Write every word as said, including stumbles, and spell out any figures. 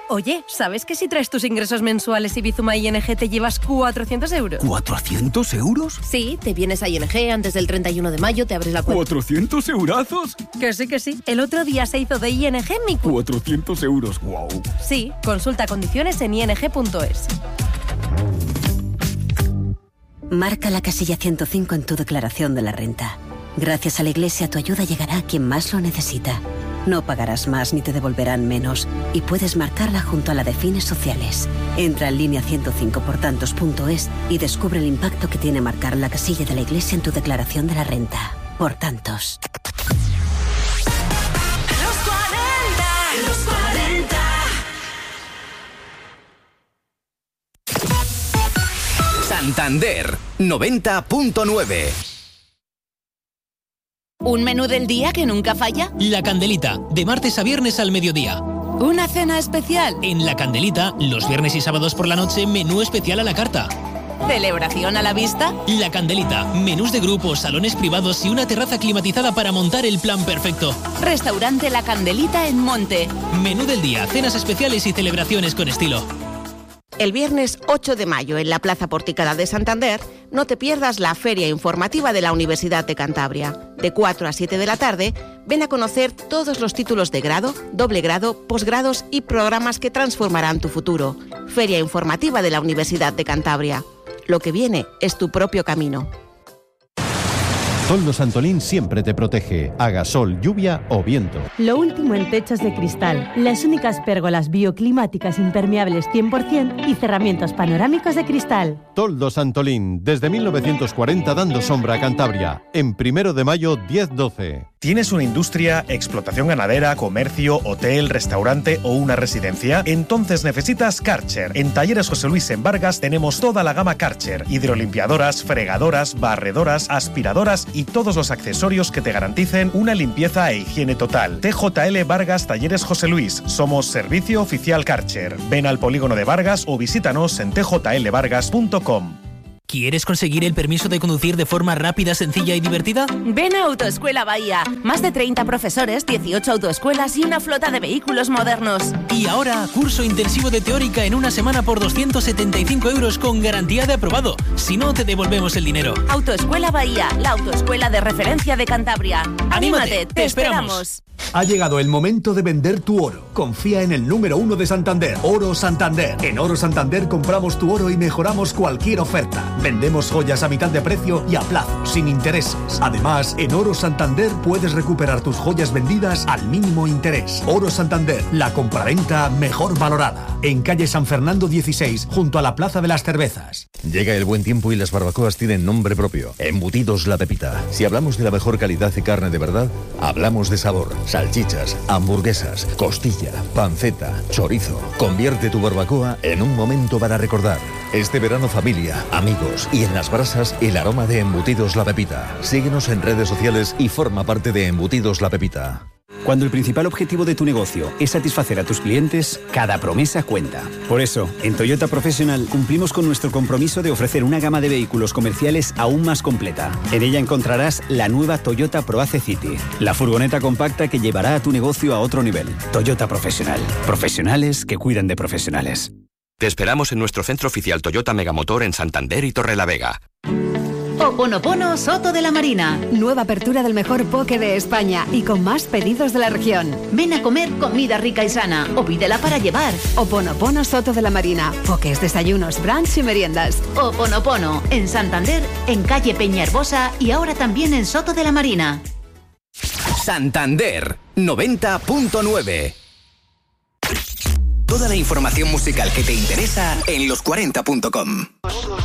Oye, ¿sabes que si traes tus ingresos mensuales y Bizuma I N G te llevas cuatrocientos euros? ¿cuatrocientos euros? Sí, te vienes a I N G antes del treinta y uno de mayo, te abres la cuenta. ¿cuatrocientos eurazos? Que sí, que sí. El otro día se hizo de I N G mi cu... cuatrocientos euros, wow. Sí, consulta condiciones en i n g punto es. Marca la casilla ciento cinco en tu declaración de la renta. Gracias a la Iglesia tu ayuda llegará a quien más lo necesita. No pagarás más ni te devolverán menos y puedes marcarla junto a la de fines sociales. Entra en línea ciento cinco por tantos punto es y descubre el impacto que tiene marcar la casilla de la Iglesia en tu declaración de la renta. Por tantos. Los cuarenta, los cuarenta. Santander noventa punto nueve. ¿Un menú del día que nunca falla? La Candelita, de martes a viernes al mediodía. ¿Una cena especial? En La Candelita, los viernes y sábados por la noche, menú especial a la carta. ¿Celebración a la vista? La Candelita, menús de grupos, salones privados y una terraza climatizada para montar el plan perfecto. Restaurante La Candelita en Monte. Menú del día, cenas especiales y celebraciones con estilo. El viernes ocho de mayo en la Plaza Porticada de Santander, no te pierdas la feria informativa de la Universidad de Cantabria. De cuatro a siete de la tarde, ven a conocer todos los títulos de grado, doble grado, posgrados y programas que transformarán tu futuro. Feria informativa de la Universidad de Cantabria. Lo que viene es tu propio camino. Toldos Antolín siempre te protege, haga sol, lluvia o viento. Lo último en techos de cristal, las únicas pérgolas bioclimáticas impermeables cien por ciento y cerramientos panorámicos de cristal. Toldos Antolín, desde mil novecientos cuarenta dando sombra a Cantabria, en primero de mayo diez doce. ¿Tienes una industria, explotación ganadera, comercio, hotel, restaurante o una residencia? Entonces necesitas Karcher. En Talleres José Luis en Vargas tenemos toda la gama Karcher, hidrolimpiadoras, fregadoras, barredoras, aspiradoras y todos los accesorios que te garanticen una limpieza e higiene total. T J L Vargas Talleres José Luis. Somos servicio oficial Karcher. Ven al polígono de Vargas o visítanos en t j l vargas punto com. ¿Quieres conseguir el permiso de conducir de forma rápida, sencilla y divertida? Ven a Autoescuela Bahía. Más de treinta profesores, dieciocho autoescuelas y una flota de vehículos modernos. Y ahora, curso intensivo de teórica en una semana por doscientos setenta y cinco euros con garantía de aprobado. Si no, te devolvemos el dinero. Autoescuela Bahía, la autoescuela de referencia de Cantabria. ¡Anímate! ¡Anímate! ¡Te, ¡Te esperamos! esperamos! Ha llegado el momento de vender tu oro. Confía en el número uno de Santander, Oro Santander. En Oro Santander compramos tu oro y mejoramos cualquier oferta. Vendemos joyas a mitad de precio y a plazo, sin intereses. Además, en Oro Santander puedes recuperar tus joyas vendidas al mínimo interés. Oro Santander, la compraventa mejor valorada. En calle San Fernando dieciséis, junto a la Plaza de las Cervezas. Llega el buen tiempo y las barbacoas tienen nombre propio. Embutidos La Pepita. Si hablamos de la mejor calidad de carne de verdad, hablamos de sabor. Salchichas, hamburguesas, costilla, panceta, chorizo. Convierte tu barbacoa en un momento para recordar. Este verano familia, amigos y en las brasas el aroma de Embutidos La Pepita. Síguenos en redes sociales y forma parte de Embutidos La Pepita. Cuando el principal objetivo de tu negocio es satisfacer a tus clientes, cada promesa cuenta. Por eso, en Toyota Professional cumplimos con nuestro compromiso de ofrecer una gama de vehículos comerciales aún más completa. En ella encontrarás la nueva Toyota ProAce City, la furgoneta compacta que llevará a tu negocio a otro nivel. Toyota Professional. Profesionales que cuidan de profesionales. Te esperamos en nuestro centro oficial Toyota Megamotor en Santander y Torrelavega. Oponopono Soto de la Marina. Nueva apertura del mejor poke de España y con más pedidos de la región. Ven a comer comida rica y sana o pídela para llevar. Oponopono Soto de la Marina. Pokés, desayunos, brunch y meriendas. Oponopono en Santander, en calle Peña Herbosa y ahora también en Soto de la Marina. Santander noventa punto nueve. Toda la información musical que te interesa en los cuarenta punto com.